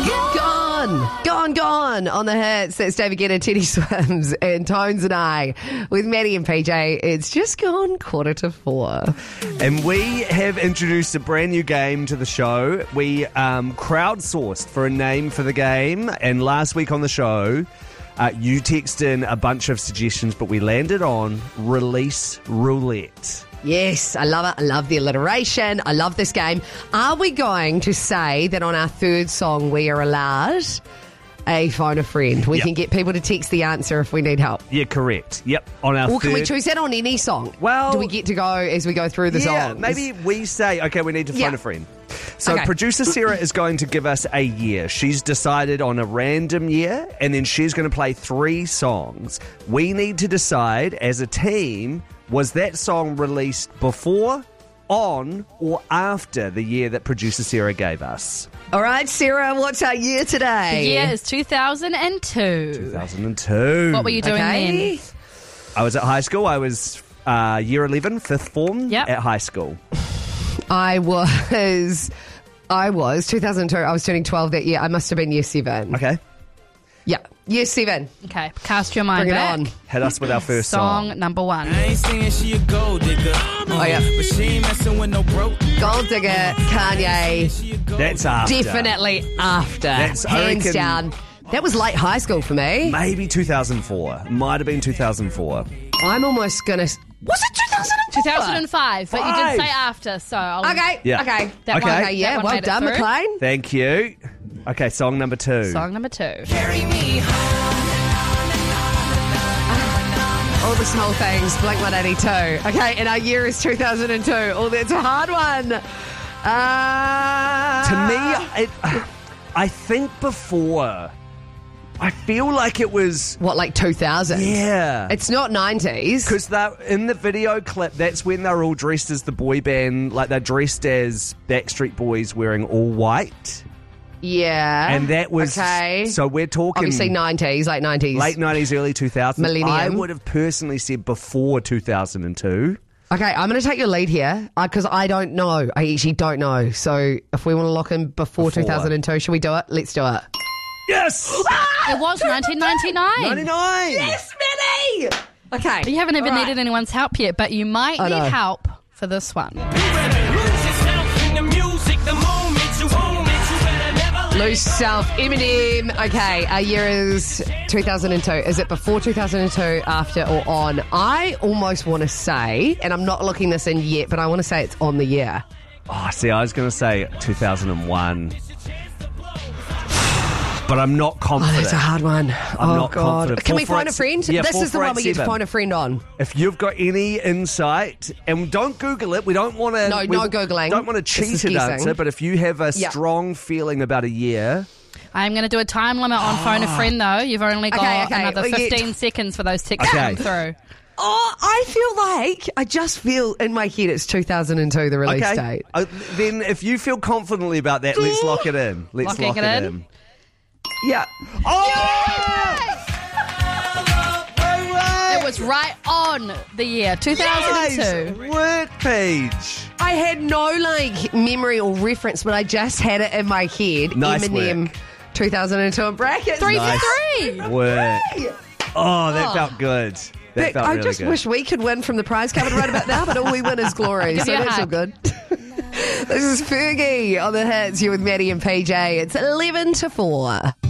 Gone on the hits. That's David Guetta, Teddy Swims, and Tones and I with Maddie and PJ. It's just gone 4:45. And we have introduced a brand new game to the show. We crowdsourced for a name for the game, and last week on the show, you texted in a bunch of suggestions, but we landed on Release Roulette. Yes, I love it. I love the alliteration. I love this game. Are we going to say that on our third song we are allowed a phone a friend? We can get people to text the answer if we need help. Yeah, correct. Yep. On our Or can we third... choose that on any song? Well... do we get to go as we go through the songs? Maybe we say, okay, we need to phone a friend. So Okay. producer Sarah is going to give us a year. She's decided on a random year, and then she's going to play 3 songs. We need to decide as a team, was that song released before, on, or after the year that producer Sarah gave us? All right, Sarah, what's our year today? The year is 2002. 2002. What were you doing then? I was at high school. I was year 11, 5th form at high school. I was 2002. I was turning 12 that year. I must have been year 7. Okay. Yeah, year 7. Okay, cast your mind Bring it back. on. Hit us with our first Song number 1. I ain't saying she a gold digger. Oh, yeah. But she ain't messing with no broke. Gold Digger, Kanye, That's after. definitely after. That's, I hands reckon- down. That was late high school for me. Maybe 2004. Might have been 2004. I'm almost going to... Was it 2004? 2005, but you did say after, so I'll... Okay, Yeah. okay. That Okay. one, Okay, yeah, that one well made it done, through. McLean. Thank you. Okay, song number 2. Song number 2. All the small things, Blink 182. Okay, and our year is 2002. Oh, that's a hard one. To me, I think before. I feel like it was... What, like 2000? Yeah. It's not 90s. Because in the video clip, that's when they're all dressed as the boy band. Like, they're dressed as Backstreet Boys wearing all white. Yeah. And that was... Okay. So we're talking... Obviously 90s, late 90s. Late 90s, early 2000s. Millennium. I would have personally said before 2002. Okay, I'm going to take your lead here because I don't know. I actually don't know. So if we want to lock in before 2002, should we do it? Let's do it. Yes! It was 1999. 99! Yes, Minnie! Okay. You haven't even All right. needed anyone's help yet, but you might I need know. help for this one. You better lose yourself in the music the moment you own it. You better never let Lose Self, Eminem. Okay, our year is 2002. Is it before 2002, after, or on? I almost want to say, and I'm not looking this in yet, but I want to say it's on the year. Oh, see, I was going to say 2001. But I'm not Oh, confident. that's a hard one. I'm oh, not God. confident. Can we 4, 4, phone a friend? yeah, this 4, is the 4, one we get to 7. phone a friend on. If you've got any insight, and don't Google it, we don't want to... No Googling. Don't want to This is cheat an guessing. answer, but if you have a strong feeling about a year... I'm going to do a time limit on phone a friend, though. You've only got Okay. another Well, 15 seconds for those texts to Okay. come through. Oh, I just feel in my head it's 2002, the release date. Then if you feel confidently about that, let's lock it in. Let's Locking lock it it in? in. Yeah. Oh! It was right on the year, 2002. Nice work, Paige. I had no memory or reference, but I just had it in my head. Nice Eminem, work. 2002 in brackets. 3 Nice for 3. work. Oh, that felt good. That Vic, felt I really just good. wish we could win from the prize cupboard right about now, but all we win is glory, so you a that's all hug. good. This is Fergie on the hits. You're with Maddie and PJ. It's 11 to 4.